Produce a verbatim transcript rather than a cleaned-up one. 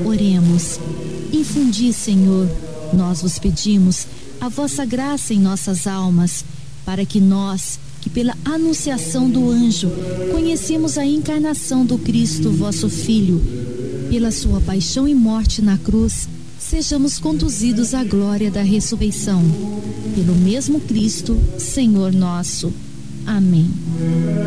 Oremos. Infundi, Senhor, nós vos pedimos, a vossa graça em nossas almas, para que nós, que pela anunciação do anjo, conhecemos a encarnação do Cristo, vosso Filho, pela sua paixão e morte na cruz, sejamos conduzidos à glória da ressurreição. Pelo mesmo Cristo, Senhor nosso. Amém.